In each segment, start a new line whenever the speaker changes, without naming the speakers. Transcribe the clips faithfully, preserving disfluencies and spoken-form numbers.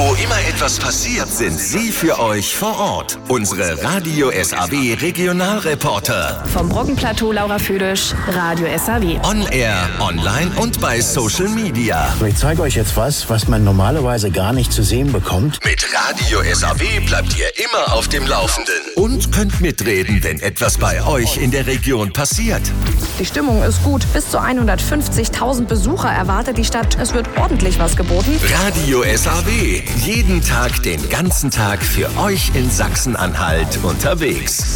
Wo immer etwas passiert, sind Sie für euch vor Ort. Unsere Radio S A W Regionalreporter.
Vom Brockenplateau Laura Füdisch, Radio S A W.
On Air, online und bei Social Media.
Ich zeige euch jetzt was, was man normalerweise gar nicht zu sehen bekommt.
Mit Radio S A W bleibt ihr immer auf dem Laufenden. Und könnt mitreden, wenn etwas bei euch in der Region passiert.
Die Stimmung ist gut. Bis zu hundertfünfzigtausend Besucher erwartet die Stadt. Es wird ordentlich was geboten.
Radio S A W. Jeden Tag, den ganzen Tag für euch in Sachsen-Anhalt unterwegs.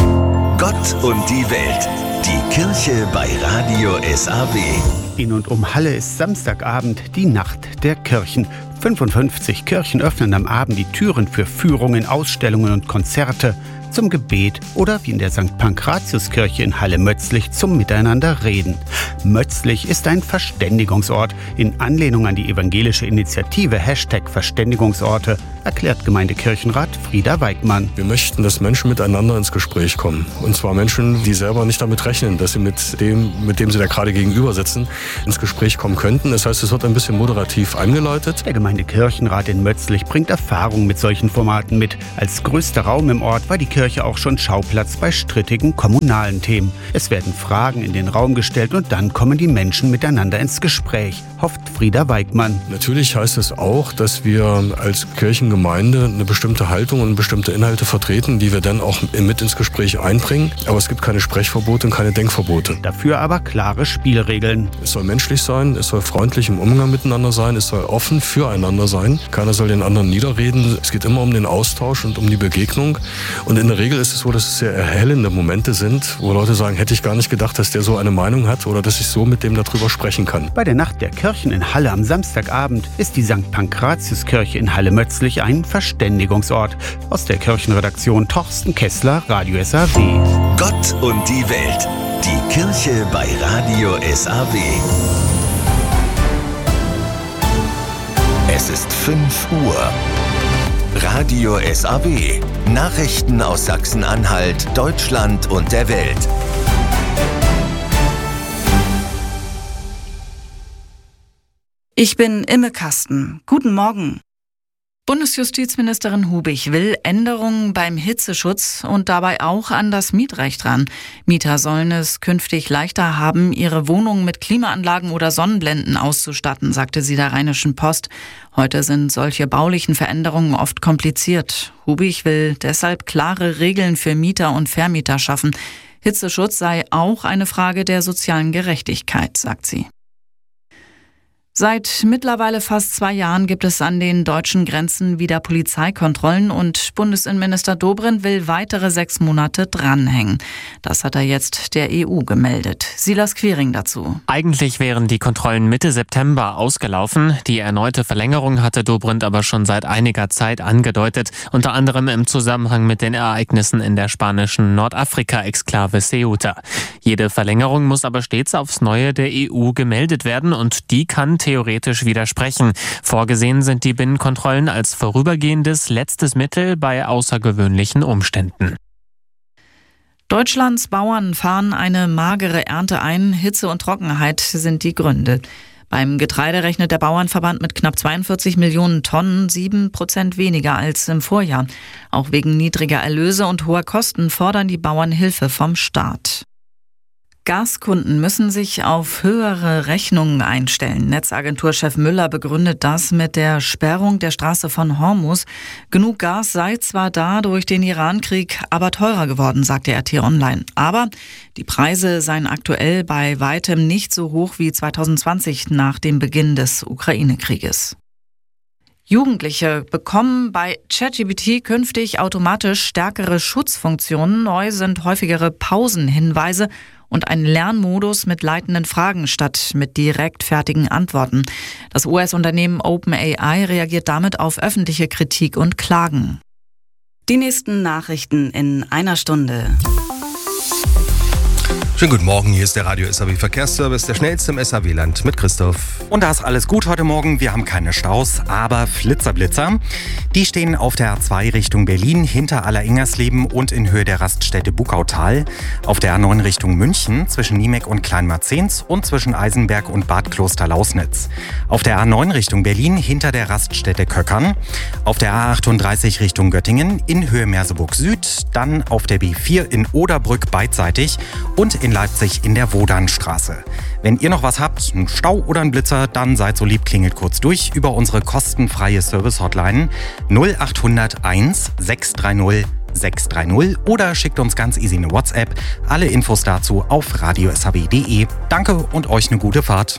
Gott und die Welt. Die Kirche bei Radio S A W.
In und um Halle ist Samstagabend die Nacht der Kirchen. fünfundfünfzig Kirchen öffnen am Abend die Türen für Führungen, Ausstellungen und Konzerte, zum Gebet oder wie in der Sankt Pankratiuskirche in Halle-Mötzlich zum Miteinanderreden. Mötzlich ist ein Verständigungsort in Anlehnung an die evangelische Initiative Hashtag Verständigungsorte, erklärt Gemeindekirchenrat Frieda Weigmann.
Wir möchten, dass Menschen miteinander ins Gespräch kommen. Und zwar Menschen, die selber nicht damit rechnen, dass sie mit dem, mit dem sie da gerade gegenüber sitzen, ins Gespräch kommen könnten. Das heißt, es wird ein bisschen moderativ eingeläutet.
Der Gemeindekirchenrat in Mötzlich bringt Erfahrung mit solchen Formaten mit. Als größter Raum im Ort war die Kirche auch schon Schauplatz bei strittigen kommunalen Themen. Es werden Fragen in den Raum gestellt und dann kommen die Menschen miteinander ins Gespräch, hofft Frieda Weigmann.
Natürlich heißt es auch, dass wir als Kirchengemeinde eine bestimmte Haltung und bestimmte Inhalte vertreten, die wir dann auch mit ins Gespräch einbringen. Aber es gibt keine Sprechverbote und keine Denkverbote.
Dafür aber klare Spielregeln.
Es soll menschlich sein, es soll freundlich im Umgang miteinander sein, es soll offen füreinander sein. Keiner soll den anderen niederreden. Es geht immer um den Austausch und um die Begegnung. Und in der Regel ist es so, dass es sehr erhellende Momente sind, wo Leute sagen, hätte ich gar nicht gedacht, dass der so eine Meinung hat oder dass ich so mit dem darüber sprechen kann.
Bei der Nacht der Kirchen in Halle am Samstagabend ist die Sankt Pankratiuskirche in Halle-Mötzlich ein Verständigungsort. Aus der Kirchenredaktion Torsten Kessler, Radio S A W.
Gott und die Welt. Die Kirche bei Radio S A W. Es ist fünf Uhr. Radio S A W. Nachrichten aus Sachsen-Anhalt, Deutschland und der Welt.
Ich bin Imme Kasten. Guten Morgen. Bundesjustizministerin Hubig will Änderungen beim Hitzeschutz und dabei auch an das Mietrecht ran. Mieter sollen es künftig leichter haben, ihre Wohnungen mit Klimaanlagen oder Sonnenblenden auszustatten, sagte sie der Rheinischen Post. Heute sind solche baulichen Veränderungen oft kompliziert. Hubig will deshalb klare Regeln für Mieter und Vermieter schaffen. Hitzeschutz sei auch eine Frage der sozialen Gerechtigkeit, sagt sie. Seit mittlerweile fast zwei Jahren gibt es an den deutschen Grenzen wieder Polizeikontrollen und Bundesinnenminister Dobrindt will weitere sechs Monate dranhängen. Das hat er jetzt der E U gemeldet. Silas Quiring dazu.
Eigentlich wären die Kontrollen Mitte September ausgelaufen. Die erneute Verlängerung hatte Dobrindt aber schon seit einiger Zeit angedeutet, unter anderem im Zusammenhang mit den Ereignissen in der spanischen Nordafrika-Exklave Ceuta. Jede Verlängerung muss aber stets aufs Neue der E U gemeldet werden und die kann theoretisch widersprechen. Vorgesehen sind die Binnenkontrollen als vorübergehendes letztes Mittel bei außergewöhnlichen Umständen.
Deutschlands Bauern fahren eine magere Ernte ein. Hitze und Trockenheit sind die Gründe. Beim Getreide rechnet der Bauernverband mit knapp zweiundvierzig Millionen Tonnen, sieben Prozent weniger als im Vorjahr. Auch wegen niedriger Erlöse und hoher Kosten fordern die Bauern Hilfe vom Staat. Gaskunden müssen sich auf höhere Rechnungen einstellen. Netzagenturchef Müller begründet das mit der Sperrung der Straße von Hormuz. Genug Gas sei zwar da durch den Irankrieg, aber teurer geworden, sagte R T Online. Aber die Preise seien aktuell bei weitem nicht so hoch wie zweitausendzwanzig nach dem Beginn des Ukraine-Krieges. Jugendliche bekommen bei ChatGPT künftig automatisch stärkere Schutzfunktionen. Neu sind häufigere Pausenhinweise und ein Lernmodus mit leitenden Fragen statt mit direkt fertigen Antworten. Das U S-Unternehmen OpenAI reagiert damit auf öffentliche Kritik und Klagen. Die nächsten Nachrichten in einer Stunde.
Schönen guten Morgen, hier ist der Radio S A W Verkehrsservice, der schnellste im S A W-Land mit Christoph.
Und da ist alles gut heute Morgen. Wir haben keine Staus, aber Flitzer-Blitzer. Die stehen auf der A zwei Richtung Berlin, hinter Alleringers-Leben und in Höhe der Raststätte Buckautal. Auf der A neun Richtung München, zwischen Niemek und Kleinmarzens und zwischen Eisenberg und Bad Kloster-Lausnitz. Auf der A neun Richtung Berlin, hinter der Raststätte Köckern. Auf der A achtunddreißig Richtung Göttingen, in Höhe Merseburg Süd. Dann auf der B vier in Oderbrück beidseitig und in Leipzig in der Wodanstraße. Wenn ihr noch was habt, einen Stau oder einen Blitzer, dann seid so lieb, klingelt kurz durch über unsere kostenfreie Service-Hotline null acht null null eins sechs drei null sechs drei null oder schickt uns ganz easy eine WhatsApp. Alle Infos dazu auf radio s h w punkt d e. Danke und euch eine gute Fahrt.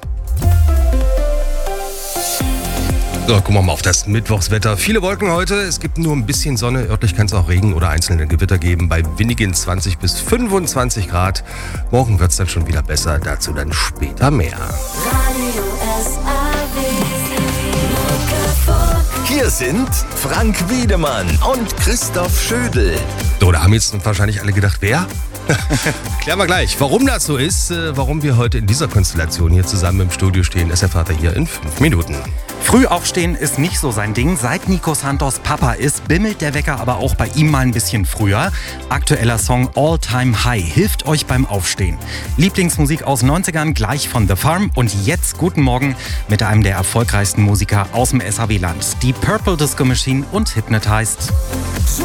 So, gucken wir mal auf das Mittwochswetter. Viele Wolken heute, es gibt nur ein bisschen Sonne. Örtlich kann es auch Regen oder einzelne Gewitter geben bei winnigen zwanzig bis fünfundzwanzig Grad. Morgen wird es dann schon wieder besser, dazu dann später mehr.
Hier sind Frank Wiedemann und Christoph Schödel.
So, da haben jetzt wahrscheinlich alle gedacht, wer? Klären wir gleich, warum das so ist, äh, warum wir heute in dieser Konstellation hier zusammen im Studio stehen. Das erfahrt ihr hier in fünf Minuten.
Früh aufstehen ist nicht so sein Ding. Seit Nico Santos Papa ist, bimmelt der Wecker aber auch bei ihm mal ein bisschen früher. Aktueller Song All Time High hilft euch beim Aufstehen. Lieblingsmusik aus neunzigern gleich von The Farm. Und jetzt guten Morgen mit einem der erfolgreichsten Musiker aus dem S A W-Land. Die Purple Disco Machine und Hypnotized.